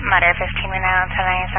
Mutter 15 right now,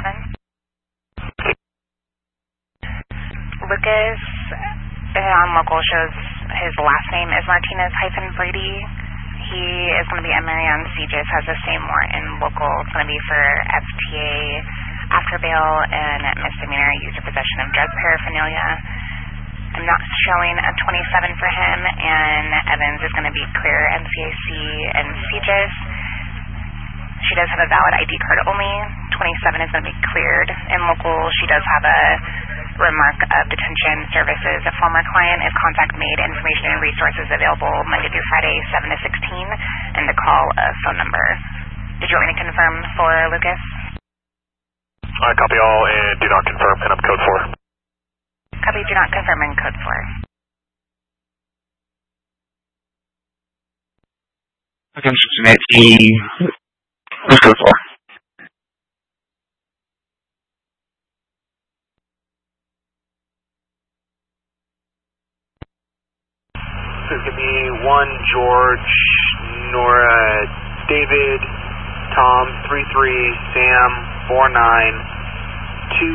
1097. Lucas on local shows his last name is Martinez-Brady. He is going to be MRA on CJIS, has the same warrant in local. It's going to be for FTA after bail and misdemeanor use or possession of drug paraphernalia. I'm not showing a 27 for him, and Evans is going to be clear NCAC and CJIS. She does have a valid ID card only. 27 is going to be cleared. In local, she does have a remark of detention services. A former client, if contact made, information and resources available Monday through Friday, 7 to 16, and to call a phone number. Did you want me to confirm for Lucas? I copy all and do not confirm, and I'm code 4. Copy, do not confirm, and code 4. Okay, Cincinnati, what's code 4? So it's going to be 1 George, Nora, David, Tom, 33, Sam, 49,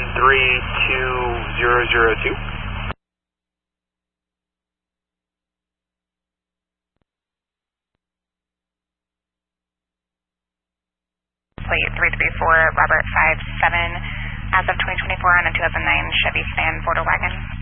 2132002. Plate 334, Robert 57, as of 2024 on a 2009 Chevy Span Border Wagon.